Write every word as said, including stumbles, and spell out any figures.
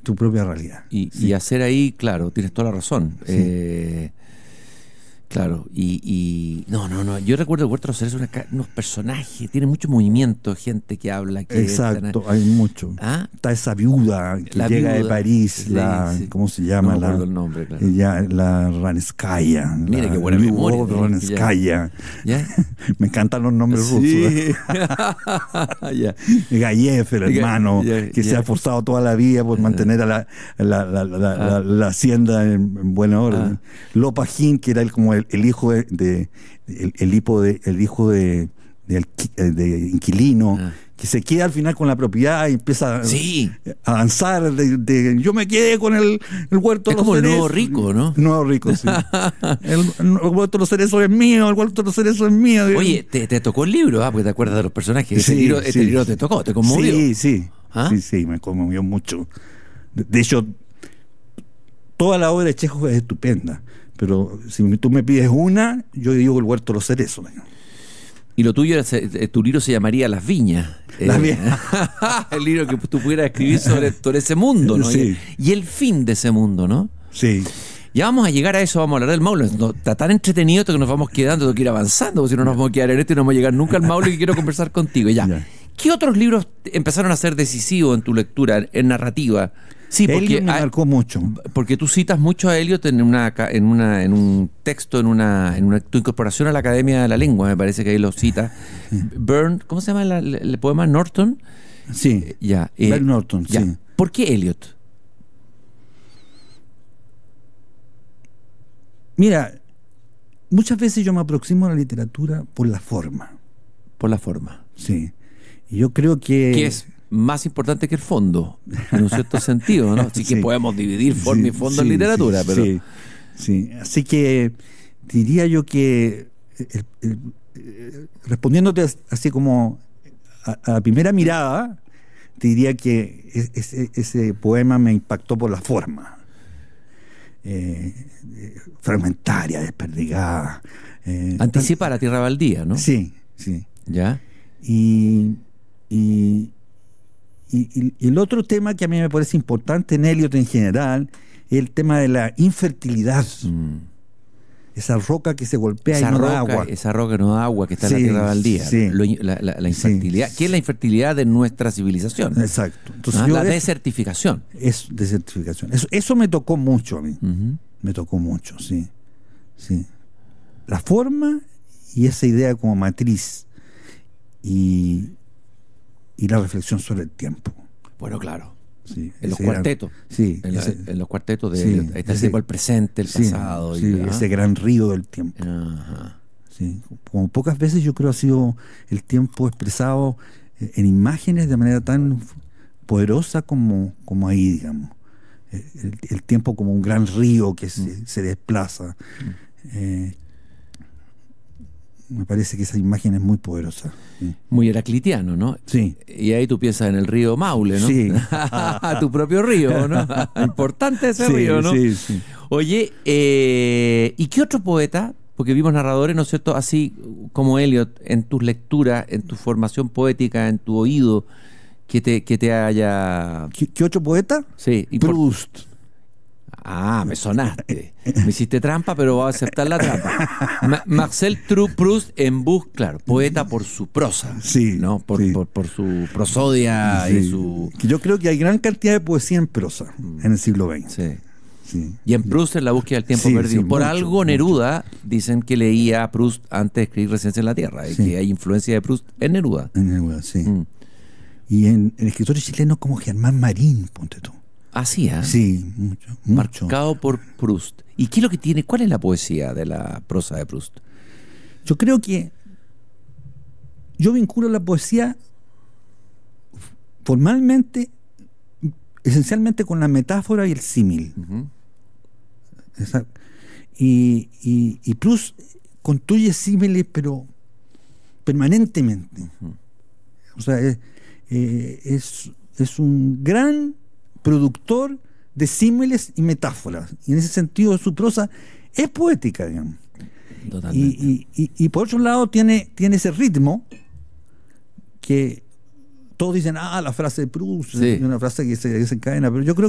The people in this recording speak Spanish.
tu propia realidad. Y, sí. y hacer ahí, claro, tienes toda la razón. Sí. Eh, Claro, y, y... No, no, no. Yo recuerdo que Huerta de los Cerezos, una, unos personajes, tiene mucho movimiento, gente que habla. Que Exacto, están... hay mucho. ¿Ah? Está esa viuda que la llega viuda, de París, sí, la sí. ¿cómo se llama? No me la, acuerdo el nombre, claro. Ella, la Ranskaya. Mira la, qué buena memoria. Ranskaya. ¿Ya? Me encantan los nombres sí. rusos. ¿eh? ya. Gayev, el hermano, ya, ya, que ya. se ha esforzado toda la vida por mantener a la, la, la, la, la, ah. la, la hacienda en, en buena orden. Ah. Lopagin, que era el, como el, el hijo de, de el, el hijo de el hijo de, de, de, de inquilino, ah. que se queda al final con la propiedad y empieza sí. a avanzar de, de yo me quedé con el, el huerto es de los como cerezos. El nuevo rico, ¿no? Nuevo rico, sí. el, el huerto de los cerezos es mío, el huerto de los cerezos es mío. Oye, te, te tocó el libro, ¿ah? Porque te acuerdas de los personajes. Este, sí, libro, sí. este libro te tocó, te conmovió. Sí, sí. ¿Ah? Sí, sí, me conmovió mucho. De, de hecho, toda la obra de Chekhov es estupenda. Pero si tú me pides una, yo digo el huerto de los cerezos. Y lo tuyo, tu libro se llamaría Las Viñas. Las eh, Viñas. El libro que tú pudieras escribir sobre, sobre ese mundo, ¿no? Sí. Y, y el fin de ese mundo, ¿no? Sí. Ya vamos a llegar a eso, vamos a hablar del Maule. No, está tan entretenido que nos vamos quedando, tengo que ir avanzando, porque si no nos vamos a quedar en esto y no vamos a llegar nunca al Maule, que quiero conversar contigo. Ya. ya. ¿Qué otros libros empezaron a ser decisivos en tu lectura, en narrativa? Sí, porque Eliot me marcó mucho. Porque tú citas mucho a Eliot en una en una en un texto, en una en una tu incorporación a la Academia de la Lengua, me parece que ahí lo citas. Sí. Burn, ¿cómo se llama la, el, el poema? Norton. Sí. Eh, ya. Eh, Burn Norton, ya. sí. ¿Por qué Eliot? Mira, muchas veces yo me aproximo a la literatura por la forma. Por la forma. Sí. Y yo creo que ¿Qué es más importante que el fondo, en un cierto sentido, ¿no? Así que sí. Podemos dividir forma sí, y fondo sí, en literatura, sí, pero... Sí, sí, así que diría yo que el, el, el, respondiéndote así como a, a la primera mirada, te diría que ese, ese poema me impactó por la forma. Eh, fragmentaria, desperdigada. Eh, Anticipa tan... la tierra baldía, ¿no? Sí, sí. ¿Ya? Y... y Y, y el otro tema que a mí me parece importante en Eliot en general es el tema de la infertilidad. Mm. Esa roca que se golpea esa y no roca, da agua. Esa roca que no da agua, que está sí, en la tierra baldía. Sí. Lo, la, la, la infertilidad. Sí. ¿Qué es la infertilidad de nuestra civilización? Exacto. Entonces, ¿Ah? yo La es, desertificación. Es desertificación. Eso, eso me tocó mucho a mí. Uh-huh. Me tocó mucho, sí. sí. La forma y esa idea como matriz. Y... y la reflexión sobre el tiempo. Bueno, claro. Sí, en los gran, cuartetos. Sí, en, ese, la, en los cuartetos de sí, está el ese, tiempo, el presente, el sí, pasado. Sí, y, ese gran río del tiempo. Ajá. Sí, como pocas veces yo creo ha sido el tiempo expresado en imágenes de manera tan poderosa como, como ahí, digamos. El, el tiempo como un gran río que se, mm. se desplaza. Mm. Eh, me parece que esa imagen es muy poderosa. Sí. Muy heraclitiano, ¿no? Sí. Y ahí tú piensas en el río Maule, ¿no? Sí. Tu propio río, ¿no? Importante ese sí, río, ¿no? Sí, sí. Oye, eh, ¿y qué otro poeta? Porque vimos narradores, ¿no es cierto? Así como Eliot, en tus lecturas, en tu formación poética, en tu oído, que te, que te haya... ¿Qué, qué otro poeta? Sí. Y Proust. Por... Ah, me sonaste. Me hiciste trampa, pero voy a aceptar la trampa. Ma Marcel Proust en bus, claro, poeta por su prosa, sí, ¿no? Por, sí. por, por su prosodia sí. y su... Yo creo que hay gran cantidad de poesía en prosa mm. en el siglo veinte. Sí. Sí. Y en Proust, en La búsqueda del tiempo sí, perdido. Sí, por mucho, algo Neruda, mucho. Dicen que leía a Proust antes de escribir Residencia en la Tierra, y sí. que hay influencia de Proust en Neruda. En Neruda, sí. Mm. Y en, en escritores chilenos como Germán Marín, ponte tú. Así, ¿eh? Sí, mucho, mucho. Marcado por Proust. ¿Y qué es lo que tiene? ¿Cuál es la poesía de la prosa de Proust? Yo creo que yo vinculo la poesía formalmente, esencialmente con la metáfora y el símil. Uh-huh. y, y, y Proust construye símiles, pero permanentemente. Uh-huh. O sea, es, eh, es, es un gran productor de símiles y metáforas, y en ese sentido su prosa es poética, digamos. Y, y, y, y por otro lado tiene, tiene ese ritmo que todos dicen, ah, la frase de Proust, sí. Es una frase que se desencadena, pero yo creo